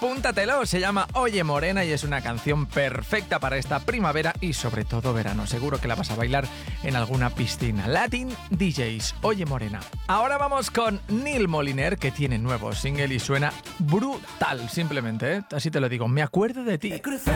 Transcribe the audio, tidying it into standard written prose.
apúntatelo, se llama Oye Morena y es una canción perfecta para esta primavera y sobre todo verano. Seguro que la vas a bailar en alguna piscina. Latin DJs, Oye Morena. Ahora vamos con Neil Moliner, que tiene nuevo single y suena brutal, simplemente, ¿eh? Así te lo digo, me acuerdo de ti.